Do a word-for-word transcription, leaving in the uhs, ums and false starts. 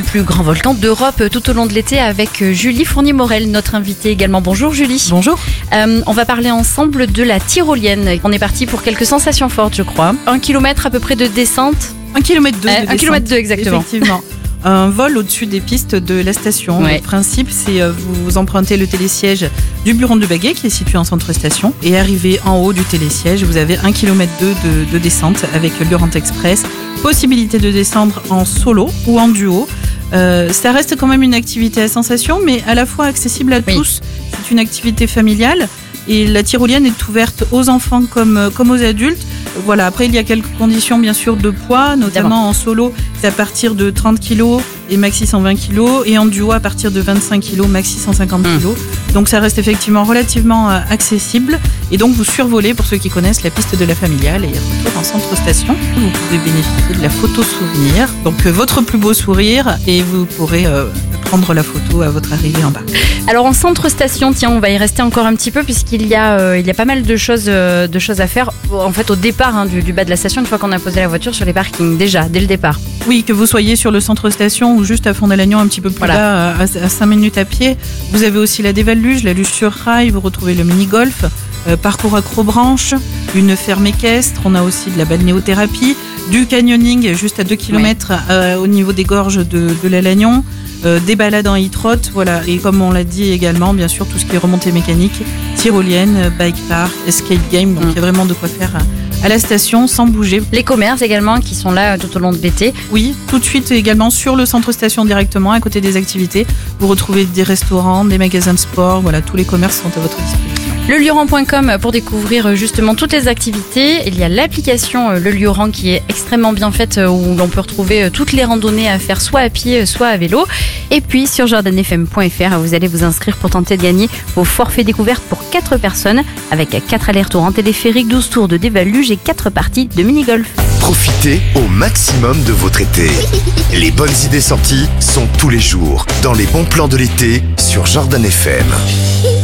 plus grands volcans d'Europe tout au long de l'été avec Julie Fournier-Morel, notre invitée également. Bonjour Julie. Bonjour. Euh, on va parler ensemble de la tyrolienne. On est parti pour quelques sensations fortes, je crois. Un kilomètre à peu près de descente. Un kilomètre deux. Euh, un kilomètre deux, exactement. Effectivement. Un vol au-dessus des pistes de la station. Ouais. Le principe, c'est euh, vous, vous empruntez le télésiège du bureau de Baguet qui est situé en centre-station et arrivé en haut du télésiège, vous avez un kilomètre deux de, de descente avec l'Urant Express. Possibilité de descendre en solo ou en duo. Euh, ça reste quand même une activité à sensation, mais à la fois accessible à oui. tous. C'est une activité familiale et la tyrolienne est ouverte aux enfants comme, comme aux adultes. Voilà, après il y a quelques conditions bien sûr de poids, notamment Évidemment. en solo, c'est à partir de trente kilos et maxi cent vingt kilos, et en duo à partir de vingt-cinq kilos, maxi cent cinquante kilos. Mmh. Donc ça reste effectivement relativement euh, accessible, et donc vous survolez, pour ceux qui connaissent, la piste de la familiale et retour en centre-station. Vous pouvez bénéficier de la photo souvenir, donc euh, votre plus beau sourire, et vous pourrez euh, prendre la photo à votre arrivée en bas. Alors en centre-station, tiens, on va y rester encore un petit peu puisqu'il y a, euh, il y a pas mal de choses, euh, de choses à faire. En fait, au départ hein, du, du bas de la station, une fois qu'on a posé la voiture sur les parkings, déjà, dès le départ. Oui, que vous soyez sur le centre-station ou juste à Fond-d'Alagnon, un petit peu plus voilà. là, à, à cinq minutes à pied. Vous avez aussi la Déval-Luge, la Luge sur rail, vous retrouvez le mini-golf, euh, parcours accrobranche, une ferme équestre, on a aussi de la balnéothérapie, du canyoning juste à deux kilomètres oui. euh, au niveau des gorges de, de l'Alagnon. Euh, des balades en e-trot, voilà, et comme on l'a dit également, bien sûr, tout ce qui est remontée mécanique, tyrolienne, bike park, escape game, donc il mmh. y a vraiment de quoi faire à, à la station sans bouger. Les commerces également qui sont là tout au long de l'été. Oui, tout de suite également sur le centre-station directement, à côté des activités, vous retrouvez des restaurants, des magasins de sport, voilà, tous les commerces sont à votre disposition. Le Lioran point com pour découvrir justement toutes les activités. Il y a l'application Le Lioran qui est extrêmement bien faite où l'on peut retrouver toutes les randonnées à faire soit à pied, soit à vélo. Et puis sur jordan f m point f r, vous allez vous inscrire pour tenter de gagner vos forfaits découvertes pour quatre personnes avec quatre allers-retours en téléphérique, douze tours de Déval-Luge et quatre parties de mini-golf. Profitez au maximum de votre été. Les bonnes idées sorties sont tous les jours dans les bons plans de l'été sur Jordan F M.